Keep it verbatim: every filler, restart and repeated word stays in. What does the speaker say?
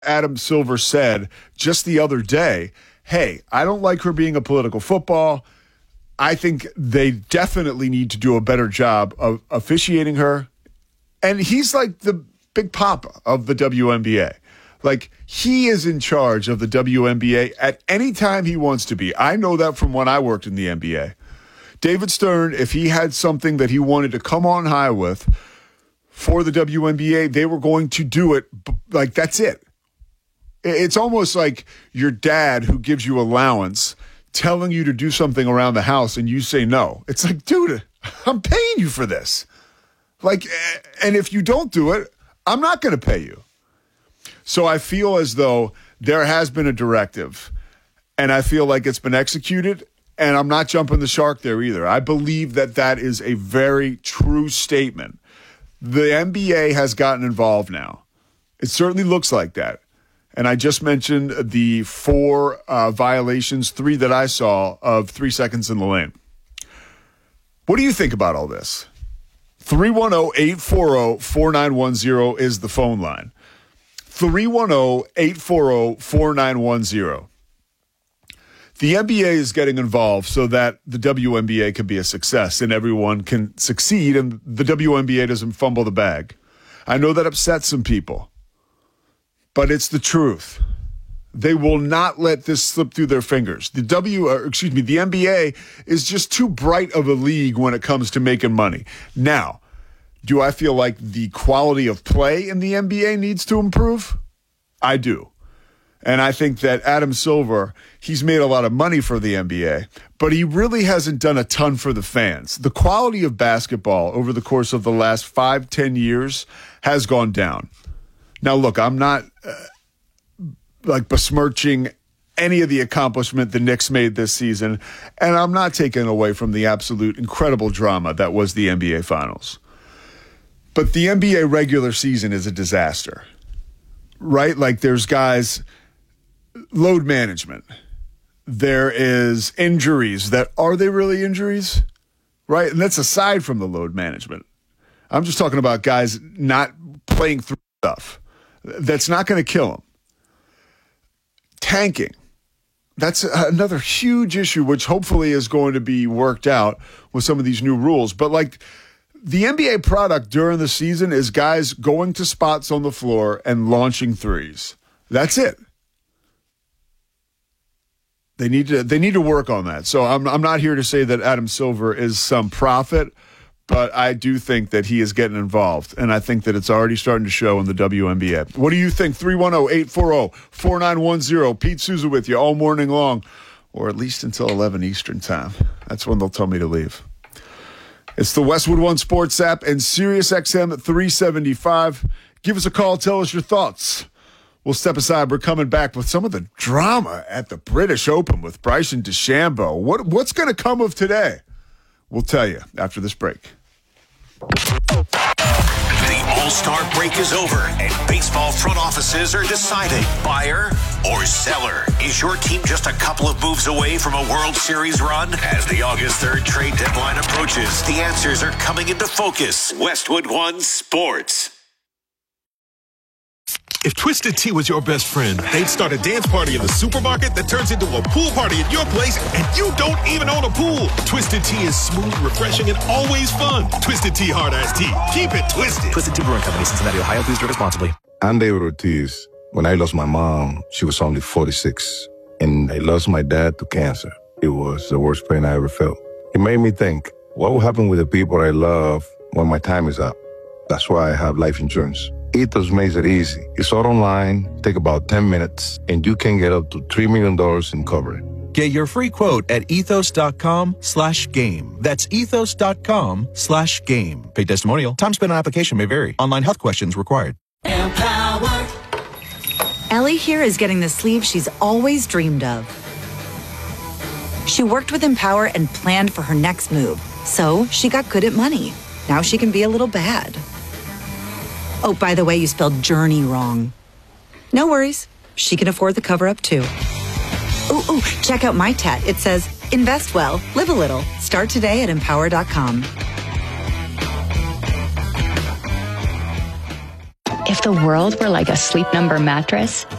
Adam Silver said just the other day, hey, I don't like her being a political football. I think they definitely need to do a better job of officiating her. And he's like the big papa of the W N B A. Like, he is in charge of the W N B A at any time he wants to be. I know that from when I worked in the N B A. David Stern, if he had something that he wanted to come on high with for the W N B A, they were going to do it. Like, that's it. It's almost like your dad who gives you allowance telling you to do something around the house and you say no. It's like, dude, I'm paying you for this. Like, and if you don't do it, I'm not going to pay you. So I feel as though there has been a directive, and I feel like it's been executed, and I'm not jumping the shark there either. I believe that that is a very true statement. The N B A has gotten involved now. It certainly looks like that. And I just mentioned the four uh, violations, three that I saw of three seconds in the lane. What do you think about all this? three one zero, eight four zero, four nine one zero is the phone line. three one zero, eight four zero, four nine one zero. The N B A is getting involved so that the W N B A can be a success and everyone can succeed and the W N B A doesn't fumble the bag. I know that upsets some people. But it's the truth. They will not let this slip through their fingers. The W, or excuse me, the N B A is just too bright of a league when it comes to making money. Now, do I feel like the quality of play in the N B A needs to improve? I do. And I think that Adam Silver, he's made a lot of money for the N B A, but he really hasn't done a ton for the fans. The quality of basketball over the course of the last five, ten years has gone down. Now, look, I'm not uh, like besmirching any of the accomplishment the Knicks made this season, and I'm not taking away from the absolute incredible drama that was the N B A Finals. But the N B A regular season is a disaster, right? Like, there's guys, load management. There is injuries that, are they really injuries? Right? And that's aside from the load management. I'm just talking about guys not playing through stuff. That's not going to kill them. Tanking. That's another huge issue, which hopefully is going to be worked out with some of these new rules. But like, the N B A product during the season is guys going to spots on the floor and launching threes. That's it. They need to they need to work on that. So I'm I'm not here to say that Adam Silver is some prophet, but I do think that he is getting involved, and I think that it's already starting to show in the W N B A. What do you think? three one zero, eight four zero, four nine one zero. Pete Souza with you all morning long, or at least until eleven Eastern time. That's when they'll tell me to leave. It's the Westwood One Sports app and Sirius X M three seventy-five. Give us a call. Tell us your thoughts. We'll step aside. We're coming back with some of the drama at the British Open with Bryson DeChambeau. What, what's going to come of today? We'll tell you after this break. The All-Star break is over, and baseball front offices are deciding buyer or seller. Is your team just a couple of moves away from a World Series run? As the August third trade deadline approaches, the answers are coming into focus. Westwood One Sports. If Twisted Tea was your best friend, they'd start a dance party in the supermarket that turns into a pool party at your place, and you don't even own a pool. Twisted Tea is smooth, refreshing, and always fun. Twisted Tea Hard Iced Tea. Keep it twisted. Twisted Tea Brewing Company, Cincinnati, Ohio. Please drink responsibly. I'm David Ortiz. When I lost my mom, she was only forty-six, and I lost my dad to cancer. It was the worst pain I ever felt. It made me think, what will happen with the people I love when my time is up? That's why I have life insurance. Ethos makes it easy. It's all online, take about ten minutes, and you can get up to three million dollars in coverage. Get your free quote at ethos.com slash game. That's ethos.com slash game. Paid testimonial. Time spent on application may vary. Online health questions required. Empower. Ellie here is getting the sleeve she's always dreamed of. She worked with Empower and planned for her next move. So she got good at money. Now she can be a little bad. Oh, by the way, you spelled journey wrong. No worries. She can afford the cover-up, too. Ooh, ooh, check out my tat. It says, invest well, live a little. Start today at empower dot com. If If the world were like a Sleep Number mattress,